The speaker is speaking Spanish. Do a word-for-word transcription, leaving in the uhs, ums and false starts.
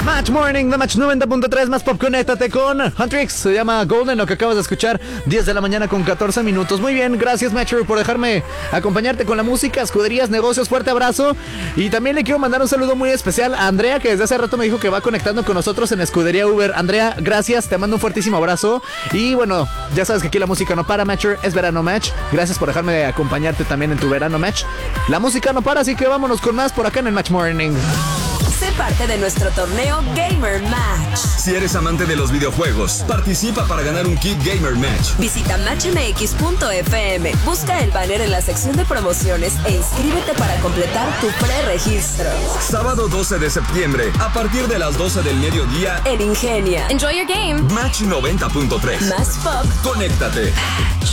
Match Morning, The Match noventa punto tres, más pop, conéctate con Huntrix. Se llama Golden, lo que acabas de escuchar, diez de la mañana con catorce minutos. Muy bien, gracias Matcher por dejarme acompañarte con la música, escuderías, negocios, fuerte abrazo. Y también le quiero mandar un saludo muy especial a Andrea, que desde hace rato me dijo que va conectando con nosotros en Escudería Uber. Andrea, gracias, te mando un fuertísimo abrazo. Y bueno, ya sabes que aquí la música no para, Matcher, es Verano Match. Gracias por dejarme acompañarte también en tu Verano Match. La música no para, así que vámonos con más por acá en el Match Morning. Sé parte de nuestro torneo Gamer Match. Si eres amante de los videojuegos, participa para ganar un kit Gamer Match. Visita match m x punto f m, busca el banner en la sección de promociones e inscríbete para completar tu preregistro. Sábado doce de septiembre, a partir de las doce del mediodía, en Ingenia. Enjoy your game. Match noventa punto tres. Más pop. Conéctate.